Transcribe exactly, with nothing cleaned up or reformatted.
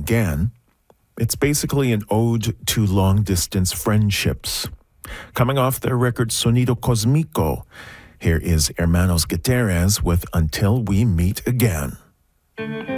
Again. It's basically an ode to long-distance friendships. Coming off their record Sonido Cósmico, here is Hermanos Gutierrez with Until We Meet Again.